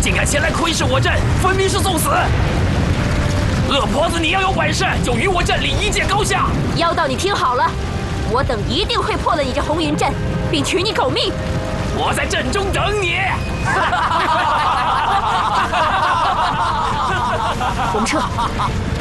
竟敢前来窥视我阵，分明是送死！恶婆子，你要有本事，就与我阵里一决高下！ 妖道，你听好了，我等一定会破了你这红云阵，并取你狗命！ 我在阵中等你。 我们撤。